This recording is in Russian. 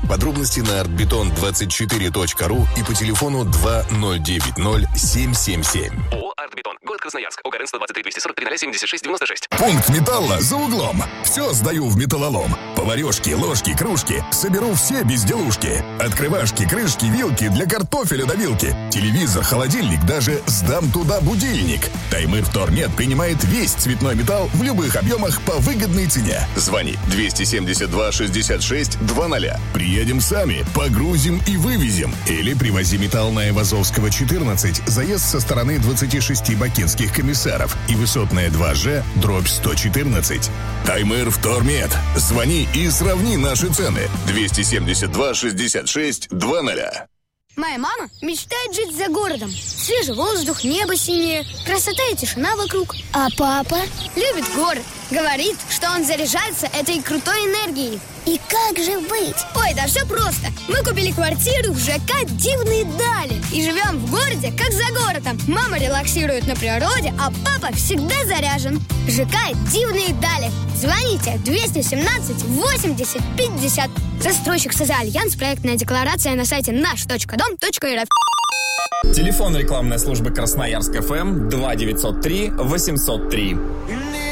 Подробности на artbeton24.ru и по телефону 2090-777. ООО «Артбетон». Город Красноярск. ОГРН 123-243-76-96. Пункт металла за углом. Все сдаю в металлолом. Поварешки, ложки, кружки. Соберу все безделушки. Открывашки, крышки, вилки для картофеля до вилки. Телевизор, холодильник, даже сдам туда будильник. Таймыр Втормет принимает весь цветной металл в любых объемах по выгодной цене. Звони 272-66-00. Приедем сами, погрузим и вывезем. Или привози металл на Айвазовского, 14. Заезд со стороны 26 бакинских комиссаров и Высотная 2Ж, дробь 114. Таймыр Втормет. Звони и сравни наши цены. 272-66-00. Моя мама мечтает жить за городом. Свежий воздух, небо синее, красота и тишина вокруг. А папа? Любит город. Говорит, что он заряжается этой крутой энергией. И как же быть? Ой, да все просто. Мы купили квартиру в ЖК «Дивные дали» и живем в городе, как за городом. Мама релаксирует на природе, а папа всегда заряжен. ЖК «Дивные дали». Звоните 217-80-50. Застройщик «Альянс». Проектная декларация на сайте наш.дом.рф. Телефон рекламной службы Красноярск ФМ 2903 803.